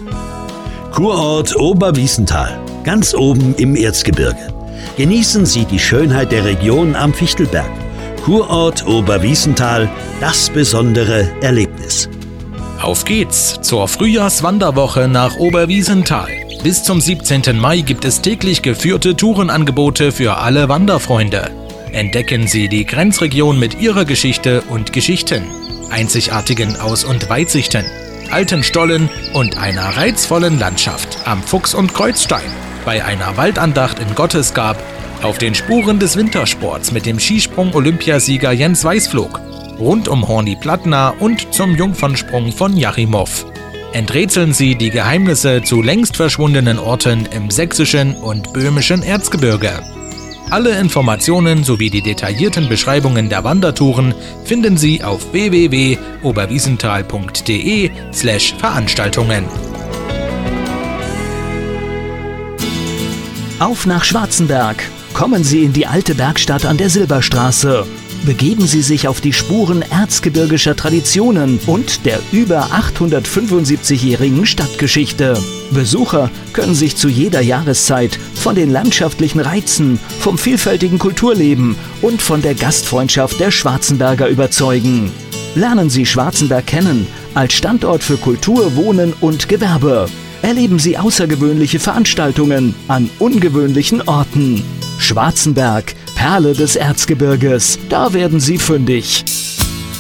Kurort Oberwiesenthal, ganz oben im Erzgebirge. Genießen Sie die Schönheit der Region am Fichtelberg. Kurort Oberwiesenthal, das besondere Erlebnis. Auf geht's zur Frühjahrswanderwoche nach Oberwiesenthal. Bis zum 17. Mai gibt es täglich geführte Tourenangebote für alle Wanderfreunde. Entdecken Sie die Grenzregion mit ihrer Geschichte und Geschichten, einzigartigen Aus- und Weitsichten, alten Stollen und einer reizvollen Landschaft am Fuchs- und Kreuzstein, bei einer Waldandacht in Gottesgab, auf den Spuren des Wintersports mit dem Skisprung-Olympiasieger Jens Weißflog, rund um Horni-Plattner und zum Jungfernsprung von Jachimow. Enträtseln Sie die Geheimnisse zu längst verschwundenen Orten im sächsischen und böhmischen Erzgebirge. Alle Informationen sowie die detaillierten Beschreibungen der Wandertouren finden Sie auf www.oberwiesenthal.de/Veranstaltungen. Auf nach Schwarzenberg. Kommen Sie in die alte Werkstatt an der Silberstraße. Begeben Sie sich auf die Spuren erzgebirgischer Traditionen und der über 875-jährigen Stadtgeschichte. Besucher können sich zu jeder Jahreszeit von den landschaftlichen Reizen, vom vielfältigen Kulturleben und von der Gastfreundschaft der Schwarzenberger überzeugen. Lernen Sie Schwarzenberg kennen als Standort für Kultur, Wohnen und Gewerbe. Erleben Sie außergewöhnliche Veranstaltungen an ungewöhnlichen Orten. Schwarzenberg, Perle des Erzgebirges, da werden Sie fündig.